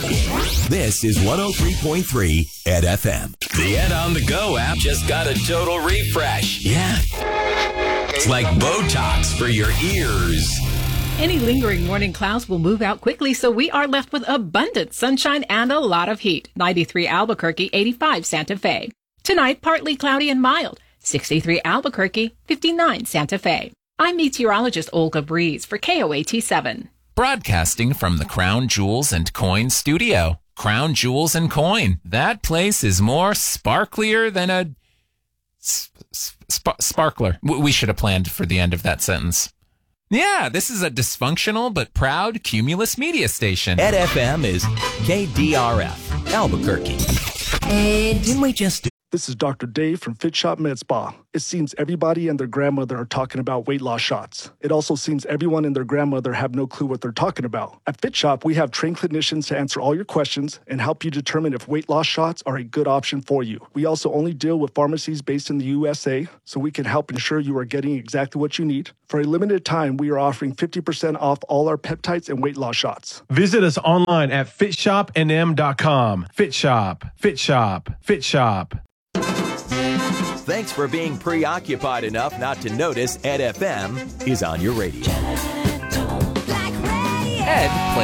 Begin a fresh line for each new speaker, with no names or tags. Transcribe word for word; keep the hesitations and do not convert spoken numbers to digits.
This is one oh three point three Ed F M.
The Ed on the Go app just got a total refresh.
Yeah.
It's like Botox for your ears.
Any lingering morning clouds will move out quickly, so we are left with abundant sunshine and a lot of heat. ninety-three Albuquerque, eighty-five Santa Fe. Tonight, partly cloudy and mild. sixty-three Albuquerque, fifty-nine Santa Fe. I'm meteorologist Olga Breeze for K O A T seven.
Broadcasting from the Crown Jewels and Coin studio. Crown Jewels and Coin. That place is more sparklier than a sp- sp- sparkler. We should have planned for the end of that sentence. Yeah, this is a dysfunctional but proud Cumulus media station.
Ed F M is K D R F, Albuquerque.
Ed.
Didn't we just do?
This is Doctor Dave from Fit Shop Med Spa. It seems everybody and their grandmother are talking about weight loss shots. It also seems everyone and their grandmother have no clue what they're talking about. At Fit Shop, we have trained clinicians to answer all your questions and help you determine if weight loss shots are a good option for you. We also only deal with pharmacies based in the U S A, so we can help ensure you are getting exactly what you need. For a limited time, we are offering fifty percent off all our peptides and weight loss shots.
Visit us online at fit shop n m dot com. Fit Shop, Fit Shop, Fit Shop.
Thanks for being preoccupied enough not to notice Ed F M is on your radio.
Ed plays